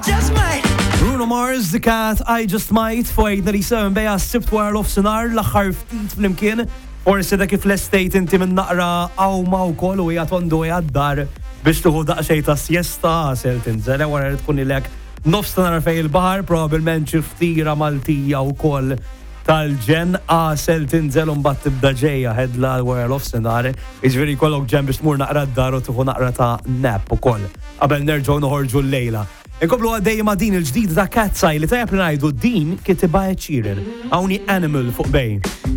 Bruno Mars, The Cat, I Just Might, fwajdna li sewen beja s-sibt wara l-ofsenar, l-axħar ftit fl-imkien, forsi dak il-estate inti minn naqra għaw maw kol u jgħat għandu jgħaddar biex tuħu daqxej ta' siesta, għasel tinżel, wara tkun ilek nofsenar fej il-bahar, probabilment ċiftira Maltija u kol tal-ġen, għasel tinżel un-bat tibda ġeja ħedla wara l-ofsenar, iġveri kollok ġen biex tmur naqra d-dar u tuħu naqra ta' nap u kol, qabel nerġaw noħorġu l-lejla. Inkoblu għaddej ma' din il-ġdid ta' Cat's Eye li tajab li ngħidu din kittiba Ed Sheeran, hawnhi Animal fuq bej.